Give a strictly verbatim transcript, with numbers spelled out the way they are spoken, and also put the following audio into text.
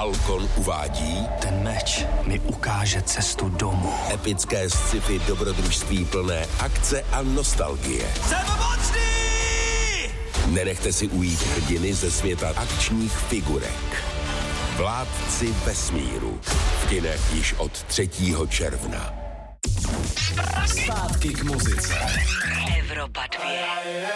Falcon uvádí Ten meč mi ukáže cestu domů. Epické sci-fi dobrodružství plné akce a nostalgie. Jsem mocný! Nenechte si ujít hrdiny ze světa akčních figurek. Vládci vesmíru. V kinech již od třetího června. Zpátky k muzice. Evropa dvě.